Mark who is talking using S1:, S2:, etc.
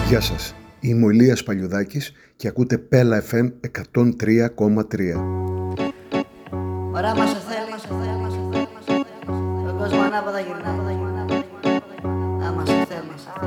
S1: Γεια σας, είμαι ο Ηλίας Παλιουδάκης και ακούτε Πέλα FM 103,3.
S2: Ωραία μας ο θέλει, τον κόσμο ανάποδα γυρνάει.